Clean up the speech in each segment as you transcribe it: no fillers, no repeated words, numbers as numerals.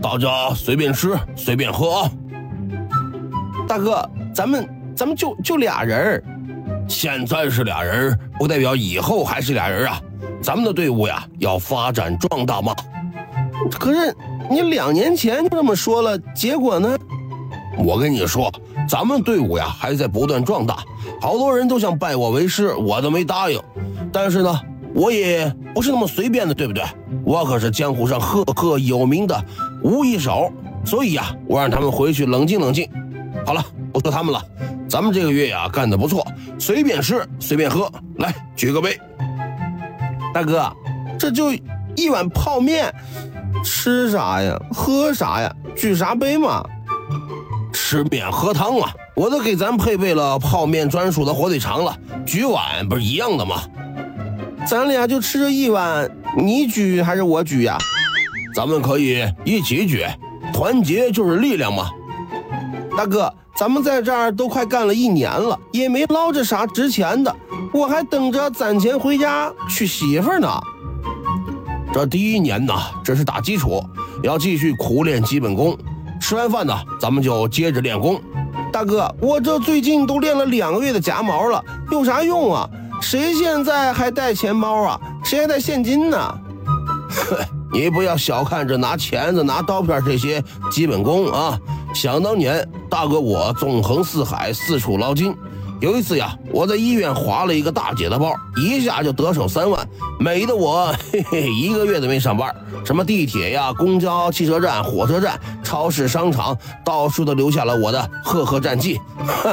大家随便吃随便喝啊。 大哥，咱们就俩人， 现在是俩人，不代表以后还是俩人啊。咱们的队伍呀，要发展壮大嘛。 可是你2年前就这么说了，结果呢？ 我跟你说，咱们队伍呀还在不断壮大，好多人都想拜我为师，我都没答应。但是呢，我也不是那么随便的，对不对？我可是江湖上赫赫有名的无一手，所以呀，我让他们回去冷静冷静。好了，不说他们了，咱们这个月呀干得不错，随便吃随便喝，来举个杯。 大哥，这就1碗泡面，吃啥呀喝啥呀，举啥杯嘛？ 吃面喝汤啊，我都给咱配备了泡面专属的火腿肠了，举碗不是一样的吗？ 咱俩就吃这1碗，你举还是我举呀？ 咱们可以一起举，团结就是力量嘛。 大哥，咱们在这儿都快干了1年了，也没捞着啥值钱的，我还等着攒钱回家娶媳妇呢。 这第1年呢，这是打基础，要继续苦练基本功。吃完饭呢，咱们就接着练功。 大哥，我这最近都练了2个月的夹毛了，有啥用啊？谁现在还带钱包啊？谁还带现金呢？ 你不要小看这拿钳子拿刀片这些基本功啊！想当年大哥我纵横4海，四处捞金。有一次呀，我在医院划了一个大姐的包，一下就得手3万，美的我1个月都没上班。什么地铁呀、公交、汽车站、火车站、超市、商场，到处都留下了我的赫赫战绩。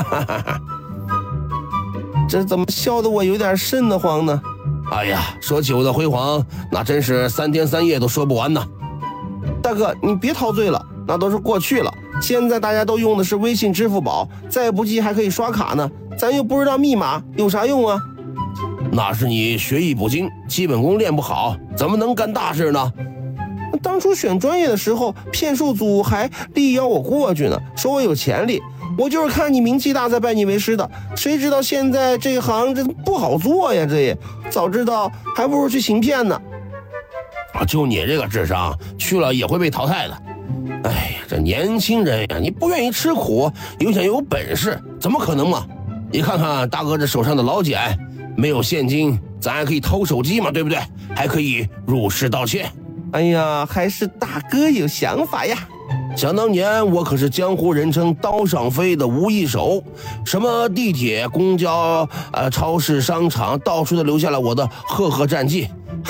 这怎么笑得我有点瘆得慌呢？ 哎呀，说起我的辉煌，那真是3天3夜都说不完呢。 大哥，你别陶醉了，那都是过去了。现在大家都用的是微信、支付宝，再不济还可以刷卡呢。咱又不知道密码，有啥用啊？ 那是你学艺不精，基本功练不好，怎么能干大事呢？ 当初选专业的时候，骗术组还力邀我过去呢，说我有潜力。我就是看你名气大才拜你为师的，谁知道现在这行这不好做呀？这也早知道还不如去行骗呢。 就你这个智商，去了也会被淘汰的。哎呀，这年轻人呀，你不愿意吃苦，又想有本事，怎么可能嘛？你看看大哥这手上的老茧，没有现金，咱还可以偷手机嘛，对不对？还可以入室盗窃。 哎呀，还是大哥有想法呀！ 想当年我可是江湖人称刀上飞的无一手，什么地铁、公交、超市、商场，到处都留下了我的赫赫战绩。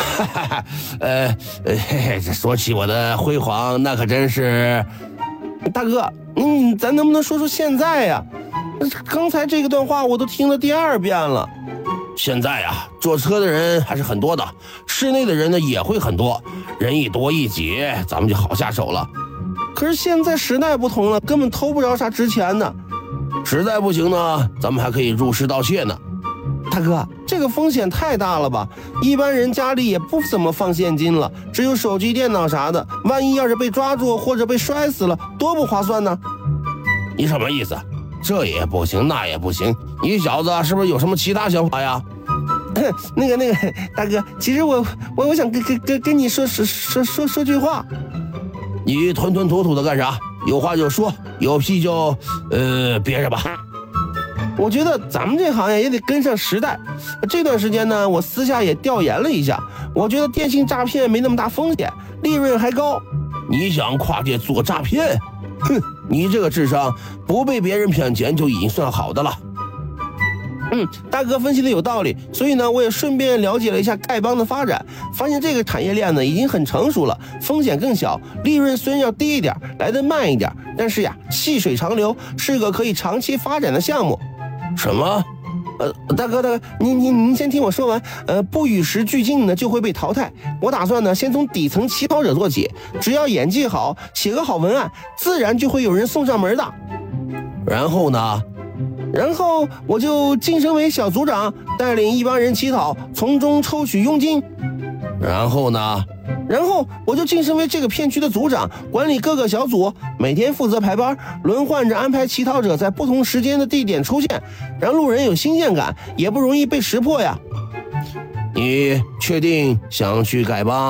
这说起我的辉煌，那可真是。 大哥，咱能不能说说现在呀？刚才这个段话我都听了第2遍了。 现在呀，坐车的人还是很多的，室内的人呢也会很多，人一多一挤，咱们就好下手了。 可是现在时代不同了，根本偷不着啥值钱的。 实在不行呢，咱们还可以入室盗窃呢。 大哥，这个风险太大了吧？一般人家里也不怎么放现金了，只有手机、电脑啥的。万一要是被抓住或者被摔死了，多不划算呢？ 你什么意思？这也不行，那也不行，你小子是不是有什么其他想法呀？ 那个，大哥，其实我想跟你说句话。 你吞吞吐吐的干啥？有话就说，有屁就憋着吧。 我觉得咱们这行业也得跟上时代。这段时间呢，我私下也调研了一下，我觉得电信诈骗没那么大风险，利润还高。 你想跨界做诈骗？哼，你这个智商不被别人骗钱就已经算好的了。 大哥分析的有道理，所以呢，我也顺便了解了一下丐帮的发展，发现这个产业链呢已经很成熟了，风险更小，利润虽然要低一点，来得慢一点，但是呀，细水长流，是个可以长期发展的项目。 什么？ 大哥，您先听我说完。不与时俱进呢，就会被淘汰。我打算呢，先从底层起跑者做起，只要演技好，写个好文案，自然就会有人送上门的。 然后呢？ 然后我就晋升为小组长，带领一帮人乞讨，从中抽取佣金。 然后呢？ 然后我就晋升为这个片区的组长，管理各个小组，每天负责排班，轮换着安排乞讨者在不同时间的地点出现，让路人有新鲜感，也不容易被识破呀。 你确定想去丐帮？